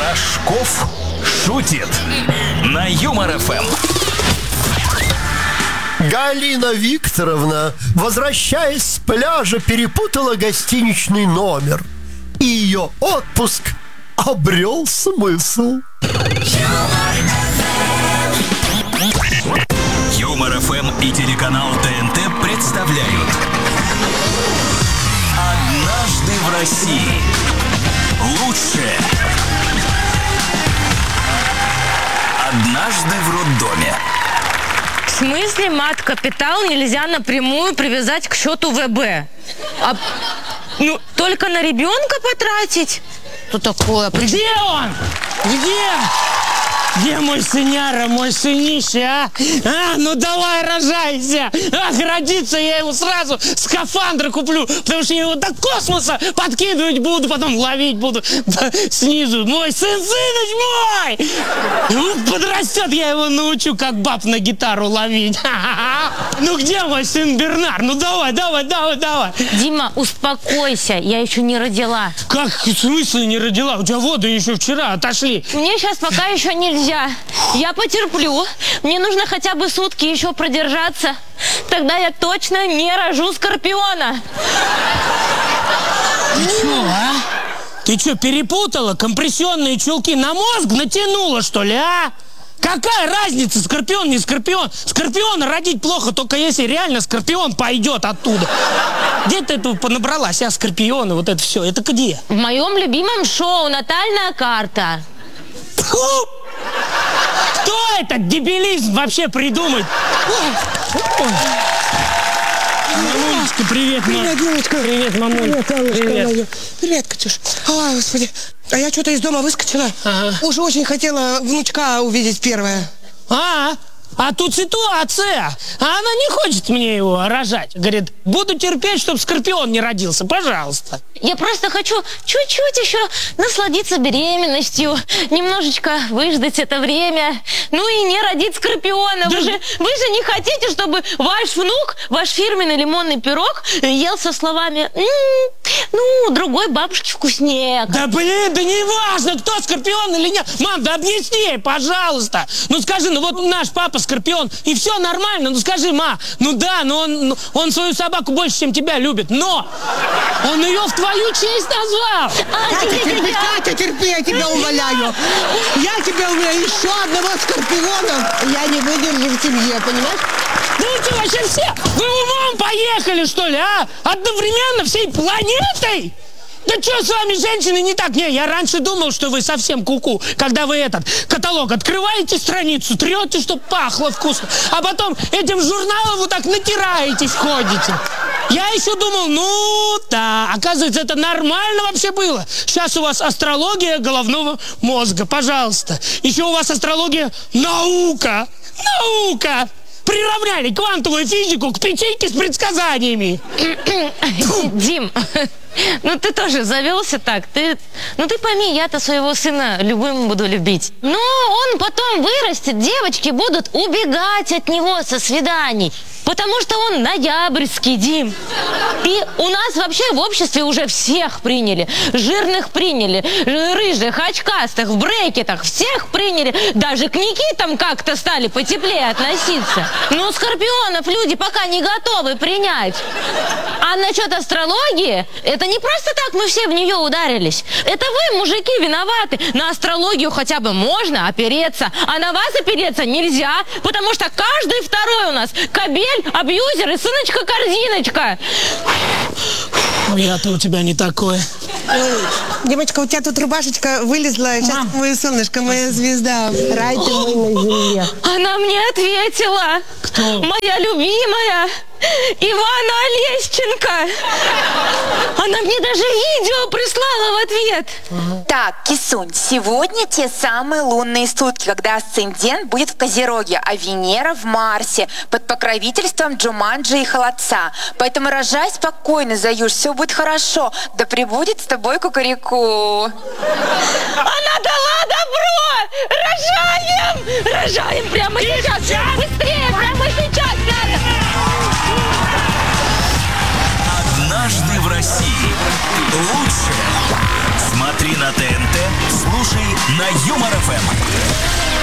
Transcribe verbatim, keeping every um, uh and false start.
Рожков шутит на Юмор эф эм. Галина Викторовна, возвращаясь с пляжа, перепутала гостиничный номер, и ее отпуск обрел смысл. Юмор эф эм и телеканал тэ эн тэ представляют «Однажды в России». Лучшее. Однажды в роддоме. В смысле мат-капитал нельзя напрямую привязать к счету вэ бэ? А, ну, только на ребенка потратить? Что такое? Где он? Где? Где мой сыняра, мой сынище, а? А, ну давай рожайся! Ах, родится, я ему сразу скафандр куплю, потому что я его до космоса подкидывать буду, потом ловить буду снизу. Мой сын, сыныч мой! Ну, подрастет, я его научу, как баб на гитару ловить. Ну где мой сын Бернар? Ну давай, давай, давай, давай. Дима, успокойся, я еще не родила. Как, в смысле не родила? У тебя воды еще вчера отошли. Мне сейчас пока еще нельзя. Я потерплю. Мне нужно хотя бы сутки еще продержаться. Тогда я точно не рожу скорпиона. Ты че, а? Ты что, перепутала? Компрессионные чулки на мозг натянула, что ли, а? Какая разница, скорпион, не скорпион? Скорпиона родить плохо, только если реально скорпион пойдет оттуда. Где ты этого понабралась, а, скорпионы, вот это все? Это где? В моем любимом шоу «Натальная карта». Фу! Кто этот дебилизм вообще придумает? Мамулечка, привет, мам. Привет, девочка. Привет, мамуль. Привет, Аллочка. Привет. Привет, Катюш. Ой, господи. А я что-то из дома выскочила. Ага. Уже очень хотела внучка увидеть первое. А, а тут ситуация. А она не хочет мне его рожать. Говорит, буду терпеть, чтобы скорпион не родился. Пожалуйста. Я просто хочу чуть-чуть еще насладиться беременностью, немножечко выждать это время, ну и не родить скорпиона. Да. Вы же, вы же не хотите, чтобы ваш внук, ваш фирменный лимонный пирог ел со словами «М-м, ну, другой бабушке вкуснее». Да блин, да не важно, кто скорпион или нет. Мам, да объясни ей, пожалуйста. Ну скажи, ну вот наш папа скорпион, и все нормально. Ну скажи, ма, ну да, но он, ну, он свою собаку больше, чем тебя любит. Но он ее в твою честь назвал. А, Катя, тебе терпи, тебя- Катя, терпи, я тебя умоляю. Я тебя умоляю, еще одного скорпиона я не выдержу в семье, понимаешь? Да вы что, вообще все? Вы умом поехали, что ли, а? Одновременно всей планетой? Да что с вами, женщины, не так? Не, я раньше думал, что вы совсем куку, когда вы этот каталог открываете страницу, трете, чтобы пахло вкусно, а потом этим журналом вот так натираетесь, ходите. Я еще думал, ну да, оказывается, это нормально вообще было. Сейчас у вас астрология головного мозга, пожалуйста. Еще у вас астрология наука. Наука! Приравняли квантовую физику к печеньке с предсказаниями. Дим, ну ты тоже завелся так. Ты, ну ты пойми, я-то своего сына любым буду любить. Но он потом вырастет, девочки будут убегать от него со свиданий. Потому что он ноябрьский, Дим. И у нас вообще в обществе уже всех приняли. Жирных приняли, рыжих, очкастых, в брекетах. Всех приняли. Даже к Никитам как-то стали потеплее относиться. Но скорпионов люди пока не готовы принять. А насчет астрологии, это не просто так мы все в нее ударились. Это вы, мужики, виноваты. На астрологию хотя бы можно опереться, а на вас опереться нельзя, потому что каждый второй у нас кобель, абьюзер и сыночка-корзиночка. Я-то у тебя не такой. Ой, девочка, у тебя тут рубашечка вылезла. Сейчас мое солнышко, моя звезда. Рай ты мой на земле. Она мне ответила. Кто? Моя любимая Ивана Олещенко. Она мне даже видео прислала в ответ. Так, Кисунь, сегодня те самые лунные сутки, когда асцендент будет в Козероге, а Венера в Марсе, под покровительством Джуманджи и Холодца. Поэтому рожай спокойно, Заюш, все будет хорошо. Да пребудет с тобой кукареку. Она дала добро! Рожаем! Рожаем прямо сейчас! Быстрее, прямо сейчас надо! «Однажды в России». Лучшее. Смотри на тэ эн тэ, слушай Слушай на Юмор ФМ.